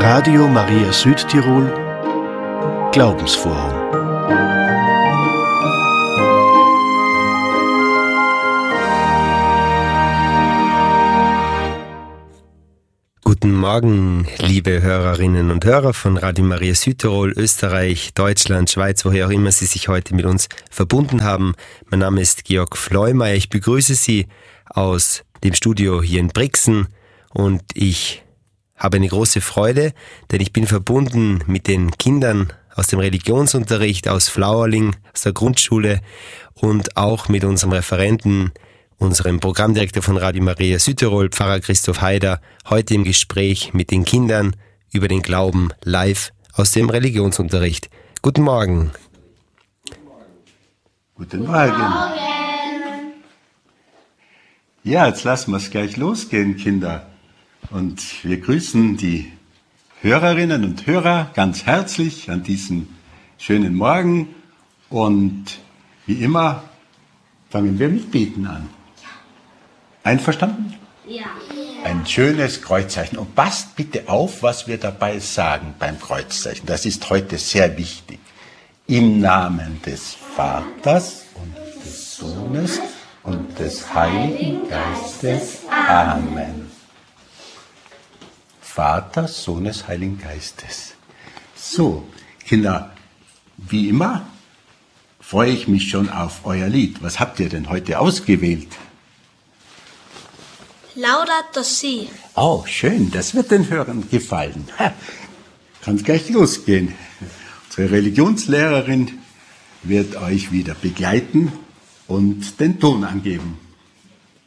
Radio Maria Südtirol Glaubensforum. Guten Morgen, liebe Hörerinnen und Hörer von Radio Maria Südtirol, Österreich, Deutschland, Schweiz, woher auch immer Sie sich heute mit uns verbunden haben. Mein Name ist Georg Fleumeier. Ich begrüße Sie aus dem Studio hier in Brixen und ich habe eine große Freude, denn ich bin verbunden mit den Kindern aus dem Religionsunterricht, aus Flauerling, aus der Grundschule und auch mit unserem Referenten, unserem Programmdirektor von Radio Maria Südtirol, Pfarrer Christoph Haider, heute im Gespräch mit den Kindern über den Glauben live aus dem Religionsunterricht. Guten Morgen. Guten Morgen. Ja, jetzt lassen wir es gleich losgehen, Kinder. Und wir grüßen die Hörerinnen und Hörer ganz herzlich an diesem schönen Morgen. Und wie immer fangen wir mit Beten an. Einverstanden? Ja. Ein schönes Kreuzzeichen. Und passt bitte auf, was wir dabei sagen beim Kreuzzeichen. Das ist heute sehr wichtig. Im Namen des Vaters und des Sohnes und des Heiligen Geistes. Amen. Vater, Sohnes, Heiligen Geistes. So, Kinder, wie immer freue ich mich schon auf euer Lied. Was habt ihr denn heute ausgewählt? Laudato Si. Oh, schön, das wird den Hörern gefallen. Kann gleich losgehen. Unsere Religionslehrerin wird euch wieder begleiten und den Ton angeben.